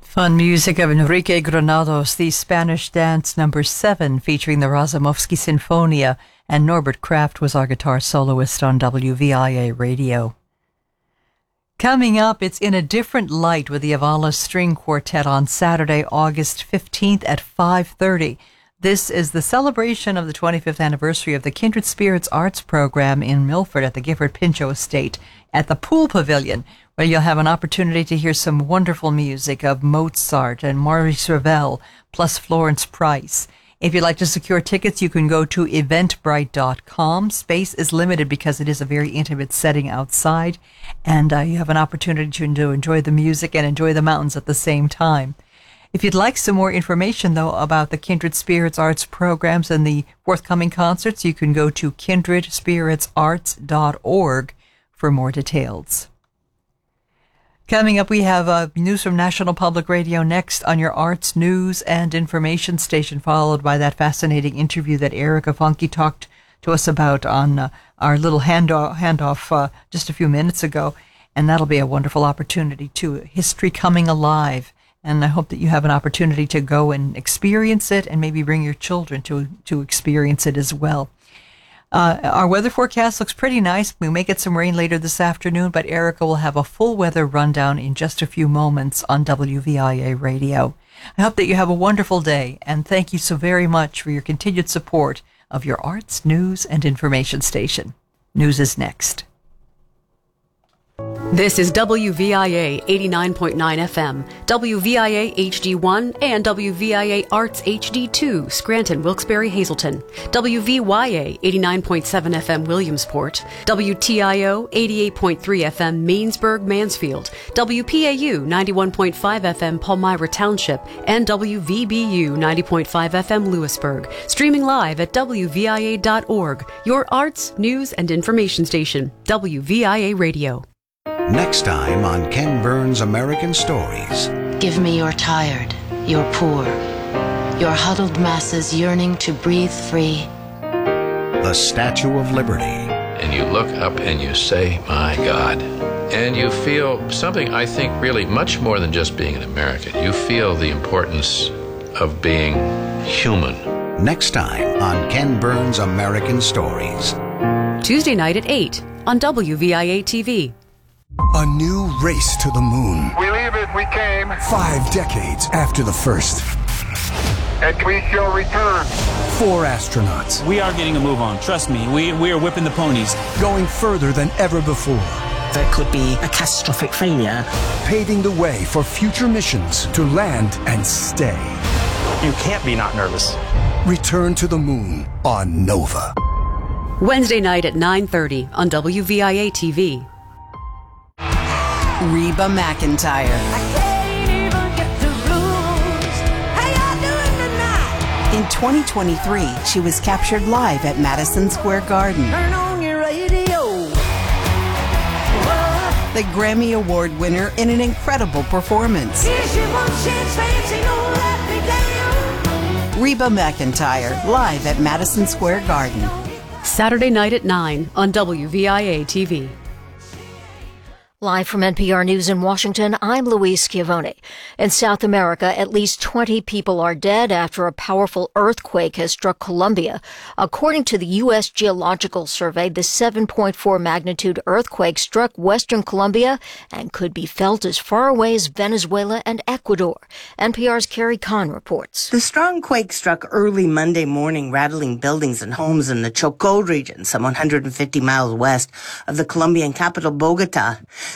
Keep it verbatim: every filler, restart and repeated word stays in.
Fun music of Enrique Granados, the Spanish Dance number seven, featuring the Razumovsky Sinfonia, and Norbert Kraft was our guitar soloist on W V I A Radio. Coming up, it's In a Different Light with the Avala String Quartet on Saturday, August fifteenth at five thirty. This is the celebration of the twenty-fifth anniversary of the Kindred Spirits Arts Program in Milford at the Gifford Pinchot Estate at the Pool Pavilion, where you'll have an opportunity to hear some wonderful music of Mozart and Maurice Ravel, plus Florence Price. If you'd like to secure tickets, you can go to eventbrite dot com. Space is limited because it is a very intimate setting outside, and uh, you have an opportunity to enjoy the music and enjoy the mountains at the same time. If you'd like some more information, though, about the Kindred Spirits Arts programs and the forthcoming concerts, you can go to kindred spirits arts dot org for more details. Coming up, we have uh, news from National Public Radio next on your arts, news, and information station, followed by that fascinating interview that Erica Funke talked to us about on uh, our little handoff, handoff uh, just a few minutes ago. And that'll be a wonderful opportunity, too. History coming alive. And I hope that you have an opportunity to go and experience it and maybe bring your children to, to experience it as well. Uh, our weather forecast looks pretty nice. We may get some rain later this afternoon, but Erica will have a full weather rundown in just a few moments on W V I A Radio. I hope that you have a wonderful day, and thank you so very much for your continued support of your arts, news, and information station. News is next. This is W V I A eighty-nine point nine F M, W V I A H D one, and W V I A Arts H D two, Scranton, Wilkes-Barre, Hazleton, W V Y A eighty-nine point seven F M, Williamsport, W T I O eighty-eight point three F M, Mainsburg, Mansfield, W P A U ninety-one point five F M, Palmyra Township, and W V B U ninety point five F M, Lewisburg. Streaming live at W V I A dot org, your arts, news, and information station, W V I A Radio. Next time on Ken Burns' American Stories. Give me your tired, your poor, your huddled masses yearning to breathe free. The Statue of Liberty. And you look up and you say, my God. And you feel something, I think, really much more than just being an American. You feel the importance of being human. Next time on Ken Burns' American Stories. Tuesday night at eight on W V I A T V. A new race to the moon. We leave as we came. Five decades after the first. And we shall return. Four astronauts. We are getting a move on. Trust me, we, we are whipping the ponies. Going further than ever before. There could be a catastrophic failure. Paving the way for future missions to land and stay. You can't be not nervous. Return to the moon on Nova. Wednesday night at nine thirty on W V I A T V. Reba McEntire. I can't even get the blues. How y'all doing tonight? In twenty twenty-three, she was captured live at Madison Square Garden. Turn on your radio. What? The Grammy Award winner in an incredible performance. Here's your one chance, fancy, no let me down. Reba McEntire, live at Madison Square Garden. Saturday night at nine on W V I A T V. Live from N P R News in Washington, I'm Louise Schiavone. In South America, at least twenty people are dead after a powerful earthquake has struck Colombia. According to the U S Geological Survey, the seven point four magnitude earthquake struck western Colombia and could be felt as far away as Venezuela and Ecuador. N P R's Carrie Kahn reports. The strong quake struck early Monday morning, rattling buildings and homes in the Chocó region, some one hundred fifty miles west of the Colombian capital, Bogota.